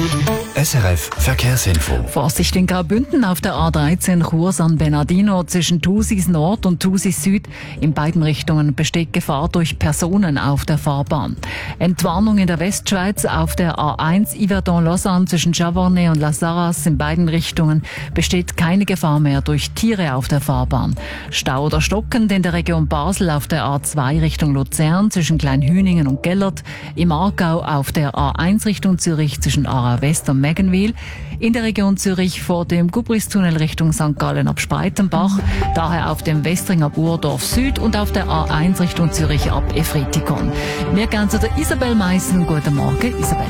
SRF Verkehrsinfo. Vorsicht in Graubünden auf der A13 Chur San Bernardino zwischen Thusis Nord und Thusis Süd. In beiden Richtungen besteht Gefahr durch Personen auf der Fahrbahn. Entwarnung in der Westschweiz auf der A1 Yverdon-Lausanne zwischen Chavornay und Las Arras. In beiden Richtungen besteht keine Gefahr mehr durch Tiere auf der Fahrbahn. Stau oder stockend in der Region Basel auf der A2 Richtung Luzern zwischen Kleinhüningen und Gellert. Im Aargau auf der A1 Richtung Zürich zwischen Aarau West und Meggenwil. In der Region Zürich vor dem Gubristunnel Richtung St. Gallen ab Spreitenbach, daher auf dem Westring ab Urdorf Süd und auf der A1 Richtung Zürich ab Efretikon. Wir gehen zu der Isabel Meissen. Guten Morgen, Isabel.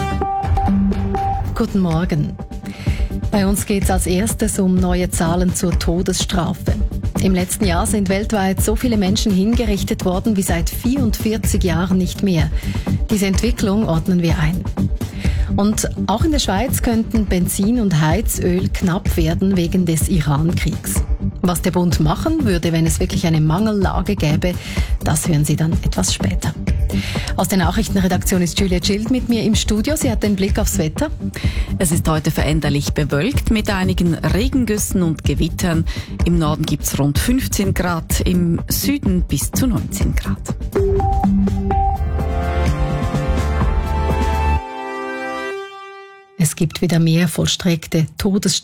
Guten Morgen. Bei uns geht es als erstes um neue Zahlen zur Todesstrafe. Im letzten Jahr sind weltweit so viele Menschen hingerichtet worden wie seit 44 Jahren nicht mehr. Diese Entwicklung ordnen wir ein. Und auch in der Schweiz könnten Benzin und Heizöl knapp werden wegen des Iran-Kriegs. Was der Bund machen würde, wenn es wirklich eine Mangellage gäbe, das hören Sie dann etwas später. Aus der Nachrichtenredaktion ist Julia Schild mit mir im Studio. Sie hat den Blick aufs Wetter. Es ist heute veränderlich bewölkt mit einigen Regengüssen und Gewittern. Im Norden gibt es rund 15 Grad, im Süden bis zu 19 Grad. Es gibt wieder mehr vollstreckte Todesstrafen.